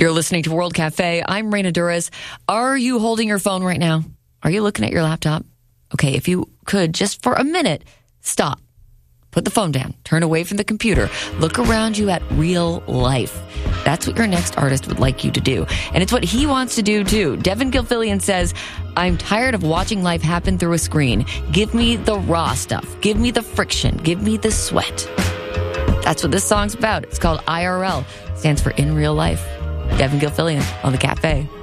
You're listening to World Cafe. I'm Reina Duras. Are you holding your phone right now? Are you looking at your laptop? Okay, if you could, just for a minute, stop. Put the phone down. Turn away from the computer. Look around you at real life. That's what your next artist would like you to do. And it's what he wants to do, too. Devin Gilfillian says, I'm tired of watching life happen through a screen. Give me the raw stuff. Give me the friction. Give me the sweat. That's what this song's about. It's called IRL. Stands for In Real Life. Devin Gilfillian on The Cafe.